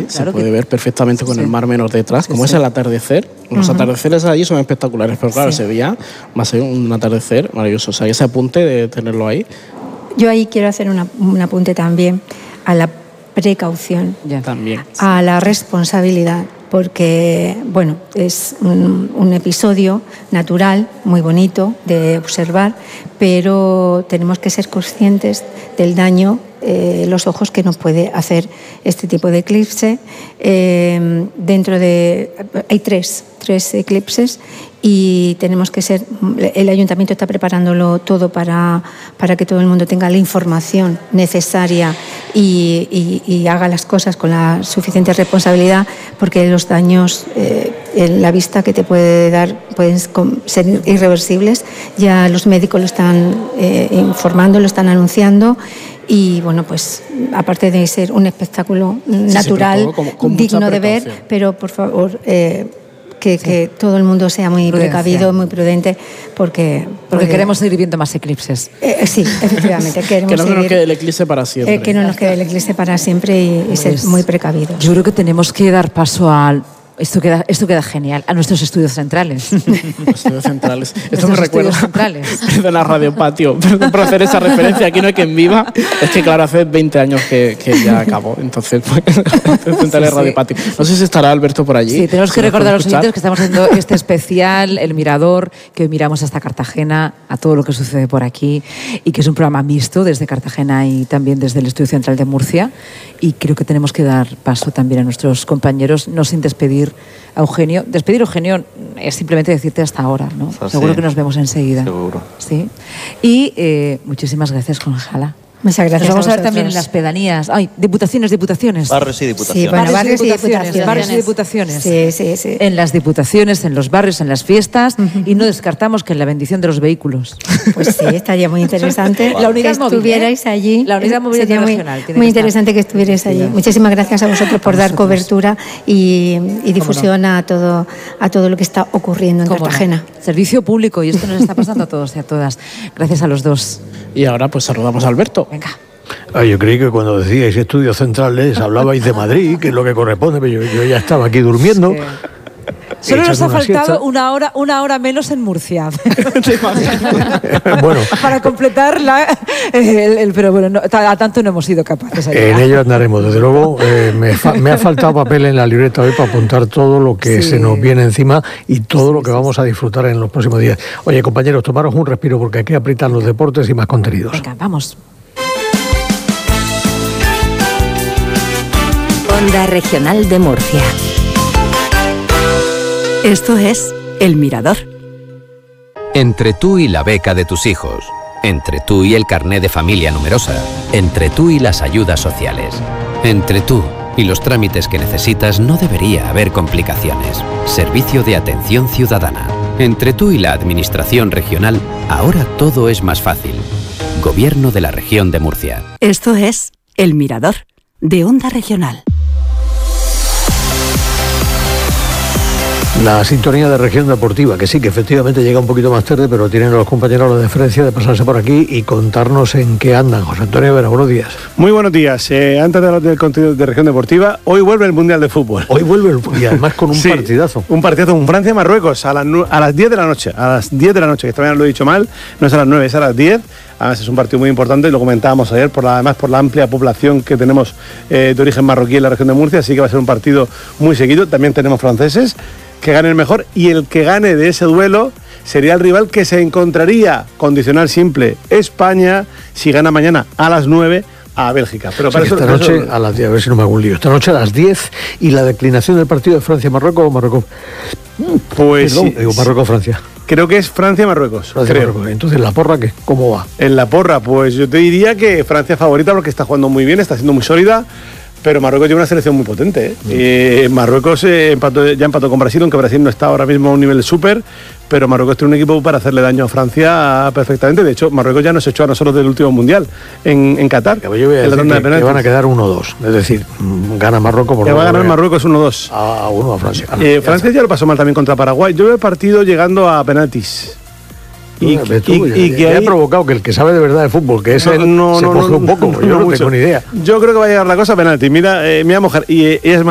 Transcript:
claro, se puede ver perfectamente con el Mar Menor detrás, como es el atardecer. Los atardeceres allí son espectaculares, pero claro, Sevilla va a ser un atardecer maravilloso. O sea, ese apunte de tenerlo ahí. Yo ahí quiero hacer un apunte también a la precaución, también, a la responsabilidad, porque bueno, es un episodio natural, muy bonito de observar, pero tenemos que ser conscientes del daño los ojos que nos puede hacer este tipo de eclipse. Hay tres eclipses y tenemos que ser, el ayuntamiento está preparándolo todo para que todo el mundo tenga la información necesaria y haga las cosas con la suficiente responsabilidad, porque los daños en la vista que te puede dar pueden ser irreversibles. Ya los médicos lo están informando, lo están anunciando. Y bueno, pues aparte de ser un espectáculo natural, con digno de ver, pero por favor que todo el mundo sea muy precavido, muy prudente, porque queremos seguir viendo más eclipses. Sí, efectivamente. Que no nos quede el eclipse para siempre. Que no nos quede el eclipse para siempre y ser muy precavidos. Yo creo que tenemos que dar paso al... Esto queda genial. A nuestros estudios centrales. Estudios centrales. Esto me recuerda. Perdona, Radio Patio. Perdón por hacer esa referencia. Aquí no hay quien viva. Es que, claro, hace 20 años que ya acabó. Entonces, pues, centrales Radio Patio. No sé si estará Alberto por allí. Sí, tenemos que recordar a los oyentes que estamos haciendo este especial, El Mirador, que hoy miramos hasta Cartagena, a todo lo que sucede por aquí, y que es un programa mixto desde Cartagena y también desde el Estudio Central de Murcia. Y creo que tenemos que dar paso también a nuestros compañeros, no sin despedir a Eugenio. Despedir a Eugenio es simplemente decirte hasta ahora, ¿no? Seguro que nos vemos enseguida. Seguro. Sí. Y muchísimas gracias, Conjala. Muchas gracias. Nos vamos a ver también en las pedanías. Ay, diputaciones. Barrios y diputaciones. Sí, bueno, barrios y diputaciones. Sí. En las diputaciones, en los barrios, en las fiestas, y no descartamos que en la bendición de los vehículos. Pues sí, estaría muy interesante La unidad que estuvierais allí. La unidad móvil sería regional. Muy interesante que estuvierais allí. Muchísimas gracias a vosotros por dar cobertura y difusión a todo lo que está ocurriendo en Cartagena. No. Servicio público, y esto nos está pasando a todos y a todas. Gracias a los dos. Y ahora pues saludamos a Alberto. Venga. Yo creí que cuando decíais estudios centrales hablabais de Madrid, que es lo que corresponde, pero yo ya estaba aquí durmiendo. Sí. Solo nos ha faltado una hora menos en Murcia. Bueno, para completar pero bueno, a tanto no hemos sido capaces. En ello andaremos. Desde luego, me ha faltado papel en la libreta hoy para apuntar todo lo que se nos viene encima y todo lo que vamos a disfrutar en los próximos días. Oye, compañeros, tomaros un respiro porque hay que apretar los deportes y más contenidos. Venga, vamos. Onda Regional de Murcia. Esto es El Mirador. Entre tú y la beca de tus hijos, entre tú y el carné de familia numerosa, entre tú y las ayudas sociales, entre tú y los trámites que necesitas, no debería haber complicaciones. Servicio de Atención Ciudadana. Entre tú y la Administración Regional, ahora todo es más fácil. Gobierno de la Región de Murcia. Esto es El Mirador, de Onda Regional. La sintonía de Región Deportiva, que sí, que efectivamente llega un poquito más tarde, pero tienen los compañeros la deferencia de pasarse por aquí y contarnos en qué andan. José Antonio Vera, buenos días. Muy buenos días. Antes de hablar del contenido de Región Deportiva, hoy vuelve el Mundial de Fútbol. Hoy vuelve, y además con un partidazo. Un partidazo con Francia-Marruecos a las 10 de la noche. A las 10 de la noche, que esta mañana lo he dicho mal, no es a las 9, es a las 10. Además es un partido muy importante, lo comentábamos ayer, además por la amplia población que tenemos de origen marroquí en la región de Murcia, así que va a ser un partido muy seguido. También tenemos franceses, que gane el mejor, y el que gane de ese duelo sería el rival que se encontraría, condicional simple, España, si gana mañana a las 9 a Bélgica. Pero para esta noche a las 10, a ver si no me hago un lío. Esta noche a las 10, y la declinación del partido de Francia-Marruecos o Marruecos. Pues perdón, digo Marruecos-Francia. Creo que es Francia-Marruecos. Marruecos. Entonces, ¿la porra qué? ¿Cómo va? En la porra, pues yo te diría que Francia favorita porque está jugando muy bien, está siendo muy sólida. Pero Marruecos tiene una selección muy potente, ¿eh? Marruecos ya empató con Brasil, aunque Brasil no está ahora mismo a un nivel súper, pero Marruecos tiene un equipo para hacerle daño a Francia perfectamente. De hecho, Marruecos ya nos echó a nosotros del último Mundial en Qatar. Yo voy a decir que van a quedar 1-2, es decir, gana Marruecos por... Que va a ganar Marruecos 1-2. A 1 a Francia. Francia ya lo pasó mal también contra Paraguay. Yo veo el partido llegando a penaltis. Y que ha provocado que el que sabe de verdad de fútbol, que es él, se coge un poco. Yo no tengo ni idea. Yo creo que va a llegar la cosa a penalti. Mira, me voy a mojar. Y es más,